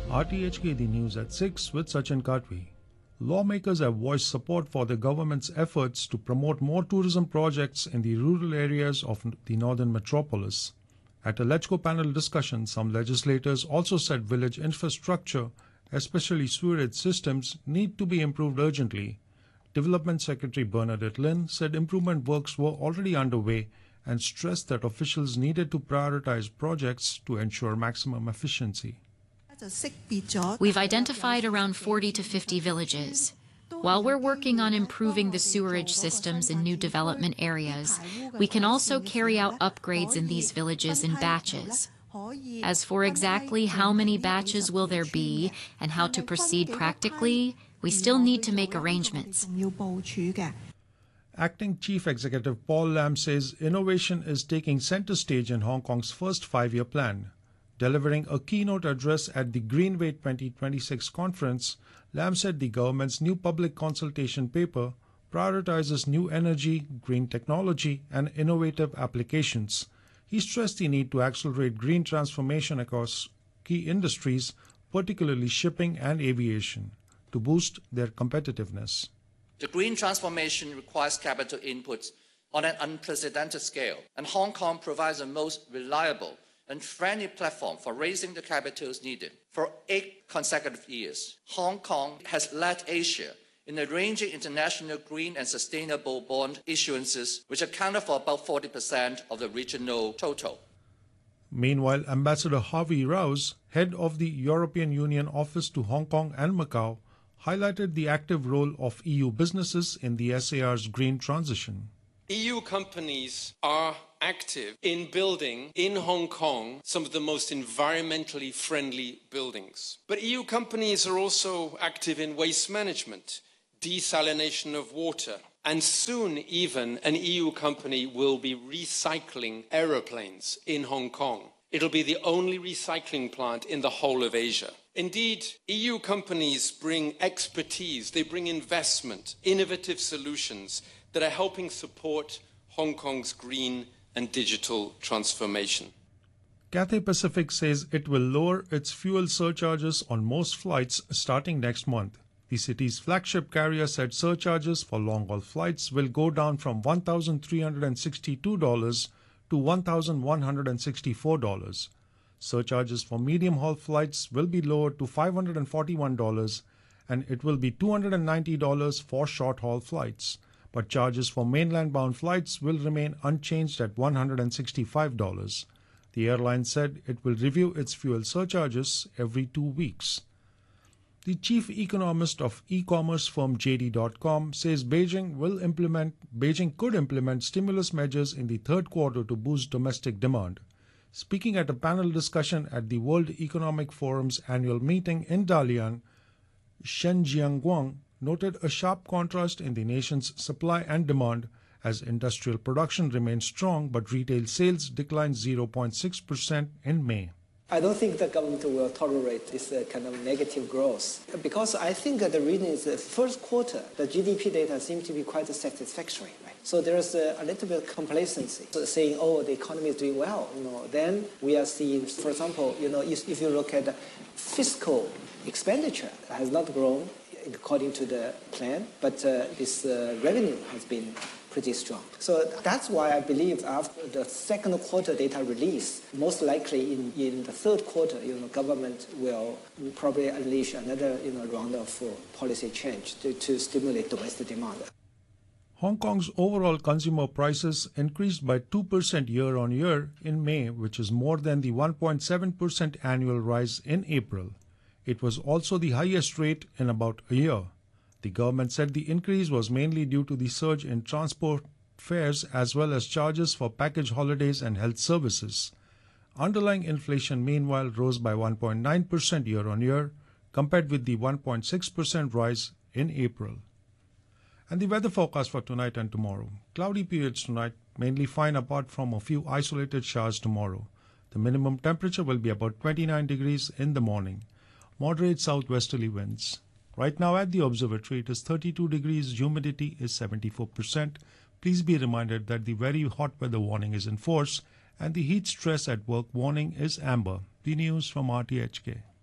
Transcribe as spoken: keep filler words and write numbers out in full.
R T H K The News at six with Sachin Katwi. Lawmakers have voiced support for the government's efforts to promote more tourism projects in the rural areas of the northern metropolis. At a LegCo panel discussion, some legislators also said village infrastructure, especially sewerage systems, need to be improved urgently. Development Secretary Bernadette Lin said improvement works were already underway and stressed that officials needed to prioritize projects to ensure maximum efficiency. We've identified around forty to fifty villages. While we're working on improving the sewerage systems in new development areas, we can also carry out upgrades in these villages in batches. As for exactly how many batches will there be and how to proceed practically, we still need to make arrangements. Acting Chief Executive Paul Lam says innovation is taking center stage in Hong Kong's first five-year plan. Delivering a keynote address at the Greenway twenty twenty-six conference, Lam said the government's new public consultation paper prioritizes new energy, green technology, and innovative applications. He stressed the need to accelerate green transformation across key industries, particularly shipping and aviation, to boost their competitiveness. The green transformation requires capital inputs on an unprecedented scale, and Hong Kong provides the most reliable and friendly platform for raising the capitals needed. For eight consecutive years, Hong Kong has led Asia in arranging international green and sustainable bond issuances, which accounted for about forty percent of the regional total. Meanwhile, Ambassador Harvey Rouse, head of the European Union Office to Hong Kong and Macau, highlighted the active role of E U businesses in the S A R's green transition. E U companies are active in building in Hong Kong some of the most environmentally friendly buildings. But E U companies are also active in waste management, desalination of water, and soon even an E U company will be recycling aeroplanes in Hong Kong. It'll be the only recycling plant in the whole of Asia. Indeed, E U companies bring expertise, they bring investment, innovative solutions that are helping support Hong Kong's green and digital transformation. Cathay Pacific says it will lower its fuel surcharges on most flights starting next month. The city's flagship carrier said surcharges for long-haul flights will go down from one thousand three hundred sixty-two dollars to one thousand one hundred sixty-four dollars. Surcharges for medium-haul flights will be lowered to five hundred forty-one dollars, and it will be two hundred ninety dollars for short-haul flights. But charges for mainland-bound flights will remain unchanged at one hundred sixty-five dollars. The airline said it will review its fuel surcharges every two weeks. The chief economist of e-commerce firm J D dot com says Beijing will implement Beijing could implement stimulus measures in the third quarter to boost domestic demand. Speaking at a panel discussion at the World Economic Forum's annual meeting in Dalian, Shen Jianguang noted a sharp contrast in the nation's supply and demand as industrial production remains strong but retail sales declined zero point six percent in May. I don't think the government will tolerate this uh, kind of negative growth because I think that the reason is the first quarter, the G D P data seems to be quite satisfactory. Right? So there's a, a little bit of complacency, so saying, oh, the economy is doing well. You know, then we are seeing, for example, you know, if, if you look at the fiscal expenditure, it has not grown according to the plan, but uh, this uh, revenue has been pretty strong. So that's why I believe after the second quarter data release, most likely in, in the third quarter, you know, government will probably unleash another you know, round of uh, policy change to, to stimulate domestic demand. Hong Kong's overall consumer prices increased by two percent year-on-year in May, which is more than the one point seven percent annual rise in April. It was also the highest rate in about a year. The government said the increase was mainly due to the surge in transport fares as well as charges for package holidays and health services. Underlying inflation, meanwhile, rose by one point nine percent year-on-year, compared with the one point six percent rise in April. And the weather forecast for tonight and tomorrow. Cloudy periods tonight, mainly fine apart from a few isolated showers tomorrow. The minimum temperature will be about twenty-nine degrees in the morning. Moderate southwesterly winds. Right now at the observatory, it is thirty-two degrees, humidity is seventy-four percent. Please be reminded that the very hot weather warning is in force and the heat stress at work warning is amber. The news from R T H K.